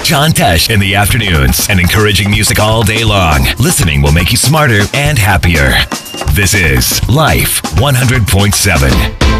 John Tesh in the afternoons and encouraging music all day long. Listening will make you smarter and happier. This is Life 100.7.